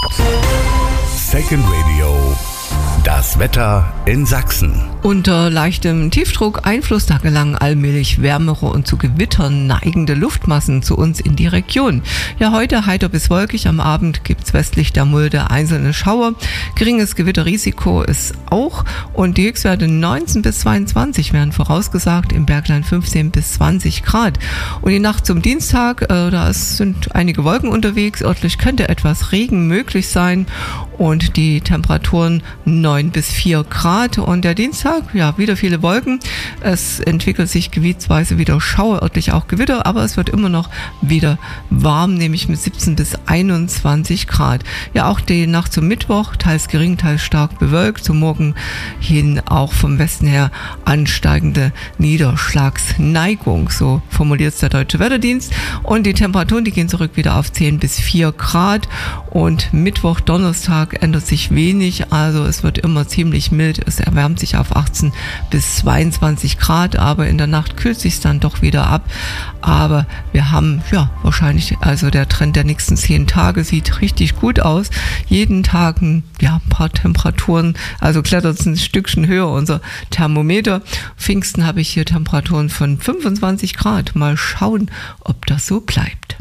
Second Radio. Das Wetter in Sachsen. Unter leichtem Tiefdruckeinfluss, da gelangen allmählich wärmere und zu Gewittern neigende Luftmassen zu uns in die Region. Ja, heute heiter bis wolkig, am Abend gibt's westlich der Mulde einzelne Schauer. Geringes Gewitterrisiko ist auch und die Höchstwerte 19 bis 22 werden vorausgesagt, im Bergland 15 bis 20 Grad. Und die Nacht zum Dienstag, da sind einige Wolken unterwegs, örtlich könnte etwas Regen möglich sein und die Temperaturen 9 bis 4 Grad. Und der Dienstag, ja, wieder viele Wolken. Es entwickelt sich gebietsweise wieder Schauer, örtlich auch Gewitter, aber es wird immer noch wieder warm, nämlich mit 17 bis 21 Grad. Ja, auch die Nacht zum Mittwoch, teils gering, teils stark bewölkt. Zum Morgen hin auch vom Westen her ansteigende Niederschlagsneigung, so formuliert es der Deutsche Wetterdienst. Und die Temperaturen, die gehen zurück wieder auf 10 bis 4 Grad. Und Mittwoch, Donnerstag ändert sich wenig, also es wird immer ziemlich mild, es erwärmt sich auf 18 bis 22 Grad, aber in der Nacht kühlt sich dann doch wieder ab. Aber wir haben ja wahrscheinlich, also der Trend der nächsten 10 Tage sieht richtig gut aus. Jeden Tag ein paar Temperaturen, also klettert es ein Stückchen höher, unser Thermometer. Pfingsten habe ich hier Temperaturen von 25 Grad. Mal schauen, ob das so bleibt.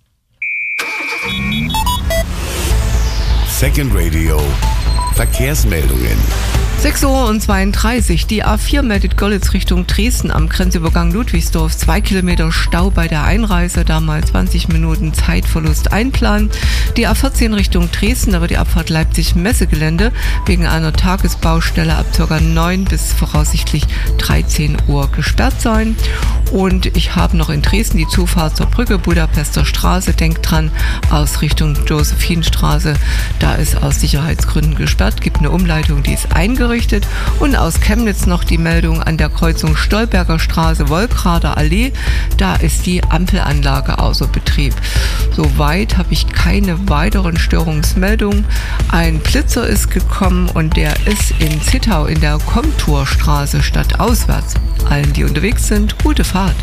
Second Radio. Verkehrsmeldungen. 6:32 Uhr. Die A4 meldet Görlitz Richtung Dresden am Grenzübergang Ludwigsdorf. 2 Kilometer Stau bei der Einreise, da mal 20 Minuten Zeitverlust einplanen. Die A14 Richtung Dresden, da wird die Abfahrt Leipzig-Messegelände wegen einer Tagesbaustelle ab ca. 9 bis voraussichtlich 13 Uhr gesperrt sein. Und ich habe noch in Dresden die Zufahrt zur Brücke Budapester Straße. Denkt dran, aus Richtung Josephinstraße. Da ist aus Sicherheitsgründen gesperrt. Gibt eine Umleitung, die ist eingerichtet. Und aus Chemnitz noch die Meldung an der Kreuzung Stolberger Straße, Wolkrader Allee. Da ist die Ampelanlage außer Betrieb. Soweit habe ich keine weiteren Störungsmeldungen. Ein Blitzer ist gekommen und der ist in Zittau in der Komturstraße stadtauswärts. Allen, die unterwegs sind, gute Fahrt.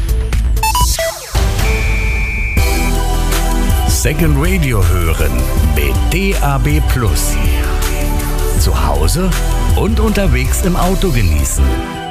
Second Radio hören mit DAB+. Zu Hause und unterwegs im Auto genießen.